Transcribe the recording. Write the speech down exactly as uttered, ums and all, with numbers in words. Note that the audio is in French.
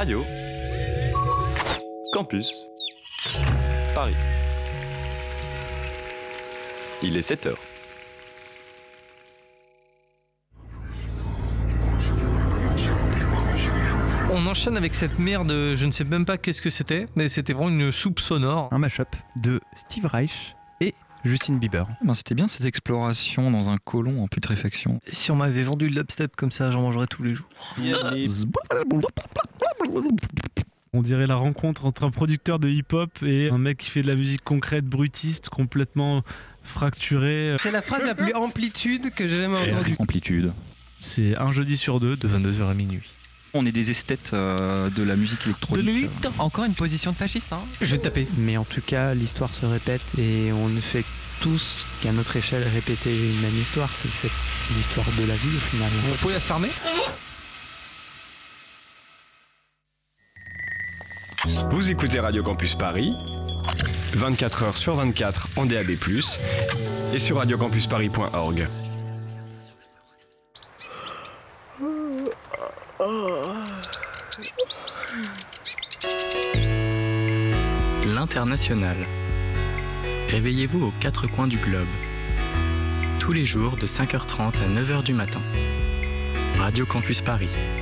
Radio Campus Paris. Il est sept heures. On enchaîne avec cette merde, je ne sais même pas qu'est-ce que c'était, mais c'était vraiment une soupe sonore. Un mash-up de Steve Reich et Justin Bieber. Ben, c'était bien cette exploration dans un côlon en putréfaction. Si on m'avait vendu le dubstep comme ça, j'en mangerais tous les jours. On dirait la rencontre entre un producteur de hip-hop et un mec qui fait de la musique concrète, brutiste, complètement fracturé. C'est la phrase la plus amplitude que j'ai jamais entendue. Amplitude. C'est un jeudi sur deux de vingt-deux heures à minuit. On est des esthètes euh, de la musique électronique. Encore une position de fasciste, hein. Je vais taper. Mais en tout cas, l'histoire se répète et on ne fait tous qu'à notre échelle répéter une même histoire. C'est, c'est l'histoire de la vie au final. Vous pouvez la fermer ? Vous écoutez Radio Campus Paris, vingt-quatre heures sur vingt-quatre en D A B plus, et sur radio campus paris point org. L'International. Réveillez-vous aux quatre coins du globe. Tous les jours de cinq heures trente à neuf heures du matin. Radio Campus Paris.